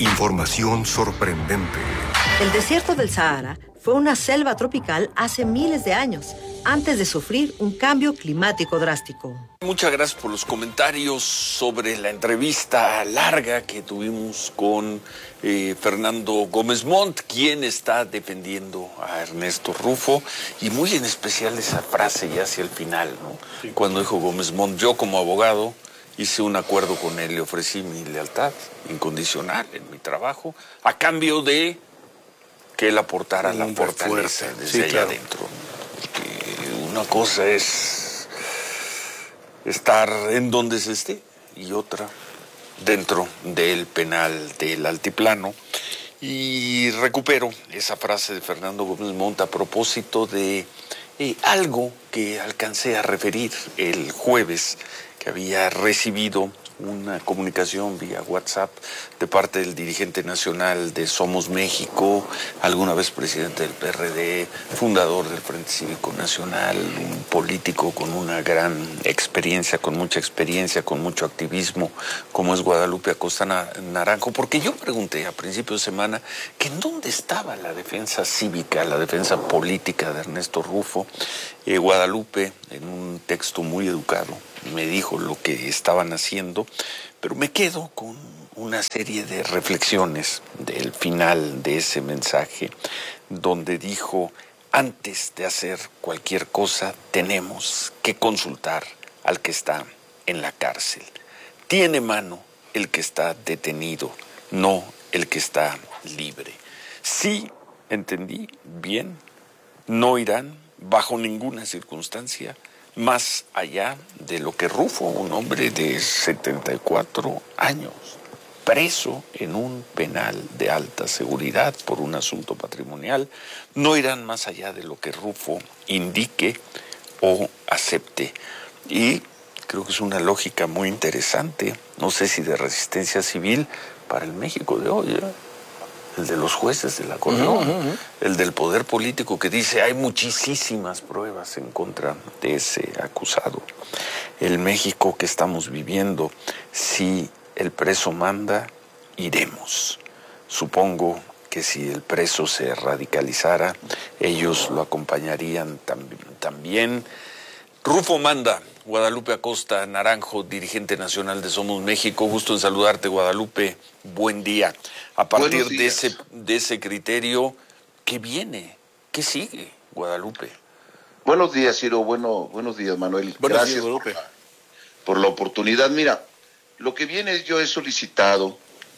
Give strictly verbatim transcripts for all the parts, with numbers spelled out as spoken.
Información sorprendente. El desierto del Sahara fue una selva tropical hace miles de años, antes de sufrir un cambio climático drástico. Muchas gracias por los comentarios sobre la entrevista larga que tuvimos con eh, Fernando Gómez Montt, quien está defendiendo a Ernesto Rufo, y muy en especial esa frase ya hacia el final, ¿no? Sí. Cuando dijo Gómez Montt: yo como abogado hice un acuerdo con él, le ofrecí mi lealtad incondicional en mi trabajo, a cambio de que él aportara la fortaleza fuerte, desde sí, allá claro. adentro. Porque una cosa es estar en donde se esté y otra dentro del penal del Altiplano. Y recupero esa frase de Fernando Gómez Montt a propósito de eh, algo que alcancé a referir el jueves, que había recibido una comunicación vía WhatsApp de parte del dirigente nacional de Somos México, alguna vez presidente del P R D, fundador del Frente Cívico Nacional, un político con una gran experiencia, con mucha experiencia, con mucho activismo, como es Guadalupe Acosta Naranjo, porque yo pregunté a principios de semana que en dónde estaba la defensa cívica, la defensa política de Ernesto Rufo. Eh, Guadalupe, en un texto muy educado, me dijo lo que estaban haciendo, pero me quedo con una serie de reflexiones del final de ese mensaje, donde dijo: antes de hacer cualquier cosa tenemos que consultar al que está en la cárcel. Tiene mano el que está detenido, no el que está libre. Sí, entendí bien, no irán bajo ninguna circunstancia más allá de lo que Rufo, un hombre de setenta y cuatro años, preso en un penal de alta seguridad por un asunto patrimonial, no irán más allá de lo que Rufo indique o acepte. Y creo que es una lógica muy interesante, no sé si de resistencia civil, para el México de hoy, ¿eh? El de los jueces de la Corte, uh-huh, uh-huh. el del poder político, que dice hay muchísimas pruebas en contra de ese acusado. El México que estamos viviendo, si el preso manda, iremos. Supongo que si el preso se radicalizara, ellos lo acompañarían tam- también. Rufo manda. Guadalupe Acosta Naranjo, dirigente nacional de Somos México. Gusto en saludarte, Guadalupe. Buen día. A partir de ese, de ese criterio, ¿qué viene? ¿Qué sigue, Guadalupe? Buenos días, Ciro. Bueno, buenos días, Manuel. Buenos Gracias días, Guadalupe. Por, por la oportunidad. Mira, lo que viene es, yo he solicitado,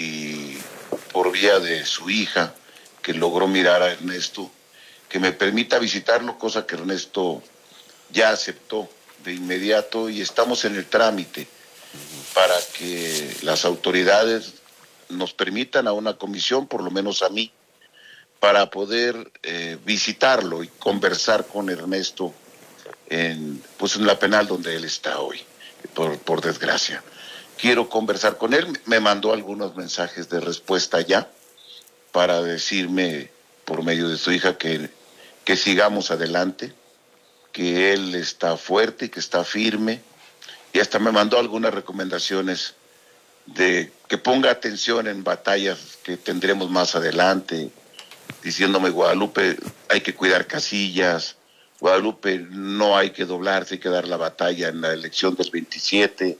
y por vía de su hija, que logró mirar a Ernesto, que me permita visitarlo, cosa que Ernesto ya aceptó de inmediato, y estamos en el trámite para que las autoridades nos permitan a una comisión, por lo menos a mí, para poder eh, visitarlo y conversar con Ernesto en, pues en la penal donde él está hoy, por, por desgracia. Quiero conversar con él, me mandó algunos mensajes de respuesta ya para decirme, por medio de su hija, que, que sigamos adelante, que él está fuerte y que está firme, y hasta me mandó algunas recomendaciones de que ponga atención en batallas que tendremos más adelante, diciéndome: Guadalupe, hay que cuidar casillas, Guadalupe, no hay que doblarse, hay que dar la batalla en la elección del veintisiete,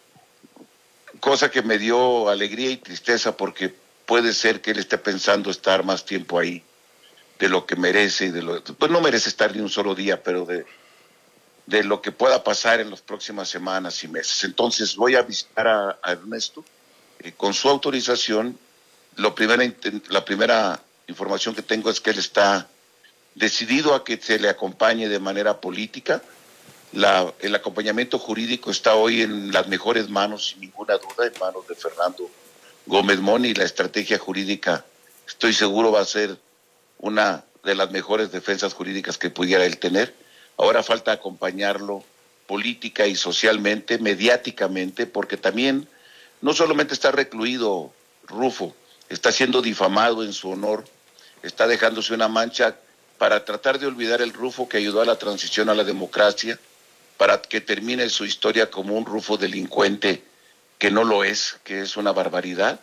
cosa que me dio alegría y tristeza, porque puede ser que él esté pensando estar más tiempo ahí de lo que merece, y de lo, pues no merece estar ni un solo día, pero de, de lo que pueda pasar en las próximas semanas y meses. Entonces voy a visitar a, a Ernesto, eh, con su autorización. Lo primera, la primera información que tengo es que él está decidido a que se le acompañe de manera política. La, el acompañamiento jurídico está hoy en las mejores manos, sin ninguna duda, en manos de Fernando Gómez Montt, y la estrategia jurídica, estoy seguro, va a ser una de las mejores defensas jurídicas que pudiera él tener. Ahora falta acompañarlo política y socialmente, mediáticamente, porque también no solamente está recluido Rufo, está siendo difamado en su honor, está dejándose una mancha para tratar de olvidar el Rufo que ayudó a la transición a la democracia, para que termine su historia como un Rufo delincuente, que no lo es, que es una barbaridad.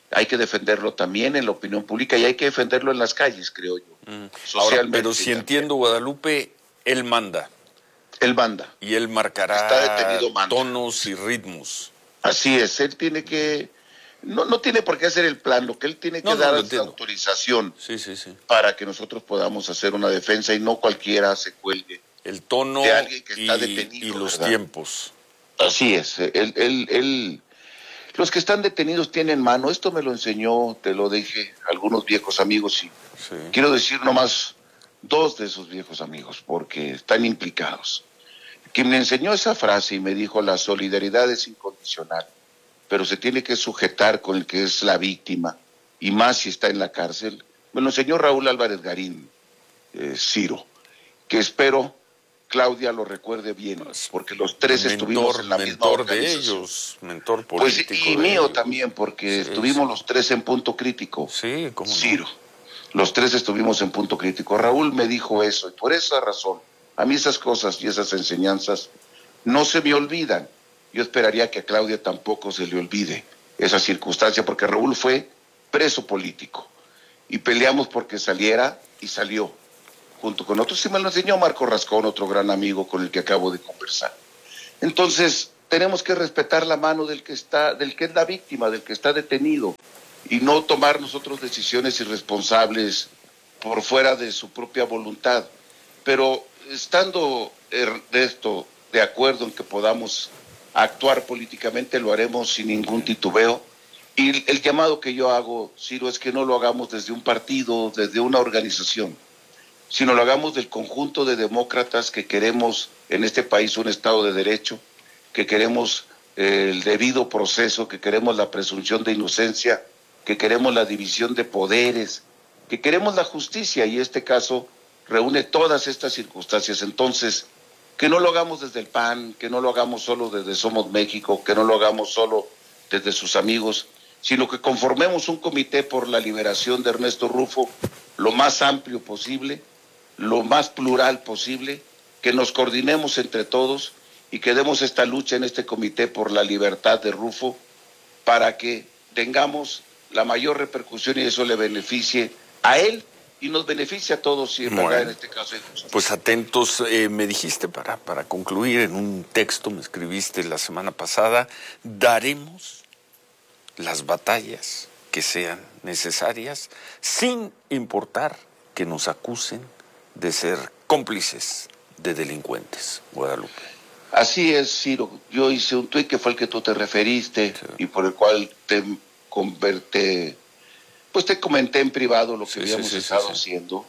hay que defenderlo también en la opinión pública y hay que defenderlo en las calles, creo yo. Mm. Socialmente. Ahora, pero si entiendo, Guadalupe, él manda. Él manda. Y él marcará Está detenido, manda. tonos y ritmos. Así es, él tiene que, no, no tiene por qué hacer el plan, lo que él tiene que No, no, dar lo es la entiendo. autorización Sí, sí, sí. para que nosotros podamos hacer una defensa y no cualquiera se cuelgue. El tono De alguien que está y, detenido, y los ¿verdad? tiempos. Así es, él, él, él, los que están detenidos tienen mano, esto me lo enseñó, te lo dije, algunos viejos amigos y Sí. quiero decir nomás dos de esos viejos amigos porque están implicados. Quien me enseñó esa frase y me dijo la solidaridad es incondicional, pero se tiene que sujetar con el que es la víctima y más si está en la cárcel, me lo enseñó Raúl Álvarez Garín, eh, Ciro, que espero Claudia lo recuerde bien, porque los tres Mentor, estuvimos en la misma mentor de organización. ellos, mentor Pues político. y de mío ellos. también, porque Sí, estuvimos sí. los tres en punto crítico. Sí, cómo no. Ciro, los tres estuvimos en punto crítico. Raúl me dijo eso y por esa razón, a mí esas cosas y esas enseñanzas no se me olvidan. Yo esperaría que a Claudia tampoco se le olvide esa circunstancia, porque Raúl fue preso político y peleamos porque saliera y salió, junto con otros. Y me lo enseñó Marco Rascón, otro gran amigo con el que acabo de conversar. Entonces, tenemos que respetar la mano del que está, del que es la víctima, del que está detenido, y no tomar nosotros decisiones irresponsables por fuera de su propia voluntad. Pero estando de esto de acuerdo en que podamos actuar políticamente, lo haremos sin ningún titubeo. Y el llamado que yo hago, Ciro, es que no lo hagamos desde un partido, desde una organización, sino lo hagamos del conjunto de demócratas que queremos en este país un Estado de Derecho, que queremos eh, el debido proceso, que queremos la presunción de inocencia, que queremos la división de poderes, que queremos la justicia, y este caso reúne todas estas circunstancias. Entonces, que no lo hagamos desde el P A N, que no lo hagamos solo desde Somos México, que no lo hagamos solo desde sus amigos, sino que conformemos un comité por la liberación de Ernesto Rufo lo más amplio posible, lo más plural posible, que nos coordinemos entre todos y que demos esta lucha en este comité por la libertad de Rufo para que tengamos la mayor repercusión y eso le beneficie a él y nos beneficia a todos, si en Bueno, verdad en este caso hay justicia. Pues atentos, eh, me dijiste para, para concluir en un texto, me escribiste la semana pasada, daremos las batallas que sean necesarias sin importar que nos acusen de ser cómplices de delincuentes, Guadalupe. Así es, Ciro. Yo hice un tuit que fue el que tú te referiste, sí, y por el cual te converté, pues te comenté en privado lo que sí, habíamos sí, sí, estado sí, sí. haciendo.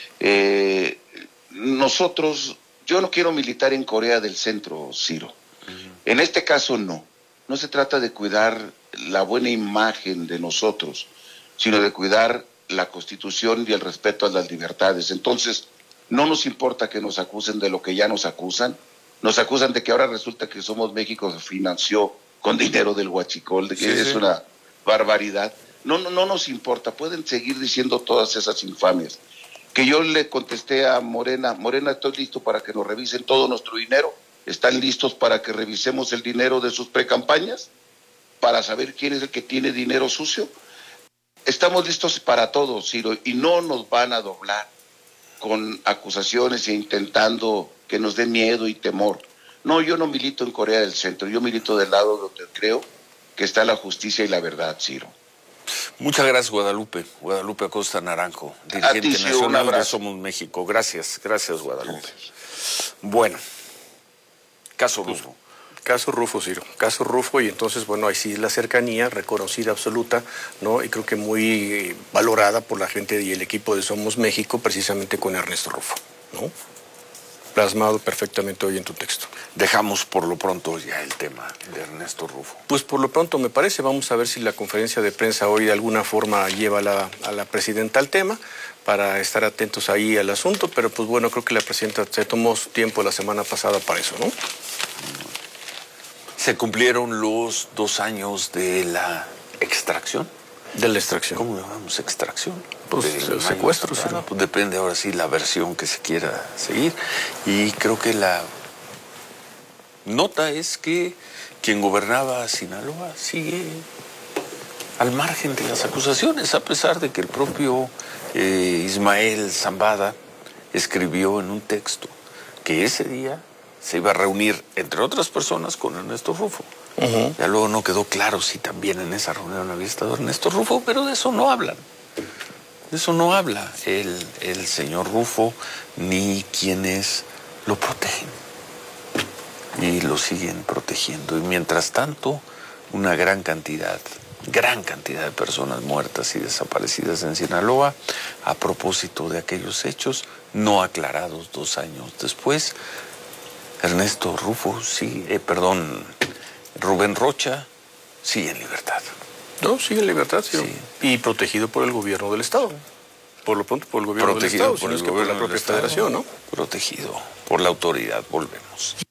Eh, nosotros, yo no quiero militar en Corea del Centro, Ciro. Uh-huh. En este caso no. No se trata de cuidar la buena imagen de nosotros, sino de cuidar la Constitución y el respeto a las libertades. Entonces, no nos importa que nos acusen de lo que ya nos acusan. Nos acusan de que ahora resulta que Somos México se financió con dinero del huachicol, de que sí, es sí. una barbaridad. No, no, no nos importa, pueden seguir diciendo todas esas infamias. Que yo le contesté a Morena, Morena, estoy listo para que nos revisen todo nuestro dinero. ¿Están listos para que revisemos el dinero de sus precampañas? Para saber quién es el que tiene dinero sucio. Estamos listos para todo, Ciro, y no nos van a doblar con acusaciones e intentando que nos dé miedo y temor. No, yo no milito en Corea del Centro, yo milito del lado donde creo que está la justicia y la verdad, Ciro. Muchas gracias, Guadalupe. Guadalupe Acosta Naranjo, dirigente ti, nacional de Somos México. Gracias, gracias, Guadalupe. Gracias. Bueno, caso Rufo. Caso Rufo, Ciro. Caso Rufo, y entonces, bueno, ahí sí es la cercanía, reconocida absoluta, ¿no? Y creo que muy valorada por la gente y el equipo de Somos México, precisamente con Ernesto Rufo, ¿no? Plasmado perfectamente hoy en tu texto. Dejamos por lo pronto ya el tema de Ernesto Rufo. Pues por lo pronto me parece, vamos a ver si la conferencia de prensa hoy de alguna forma lleva a la, a la presidenta al tema, para estar atentos ahí al asunto, pero pues bueno, creo que la presidenta se tomó tiempo la semana pasada para eso, ¿no? Se cumplieron los dos años de la extracción. De la extracción. ¿Cómo llamamos extracción? Pues el secuestro, sí. Pues depende ahora sí la versión que se quiera seguir. Y creo que la nota es que quien gobernaba Sinaloa sigue al margen de las acusaciones, a pesar de que el propio eh, Ismael Zambada escribió en un texto que ese día se iba a reunir, entre otras personas, con Ernesto Rufo. Uh-huh. Ya luego no quedó claro si también en esa reunión había estado Ernesto Rufo, pero de eso no hablan. De eso no habla el, el señor Rufo ni quienes lo protegen. Y lo siguen protegiendo. Y mientras tanto, una gran cantidad, gran cantidad de personas muertas y desaparecidas en Sinaloa, a propósito de aquellos hechos no aclarados dos años después. Ernesto Rufo, sí, eh, perdón, Rubén Rocha sigue en libertad. No, sigue en libertad, sí. Sí. Y protegido por el gobierno del Estado. Por lo pronto por el gobierno Protegido del Estado, por sino el es que por la propia Estado, federación, ¿no? Protegido por la autoridad, volvemos.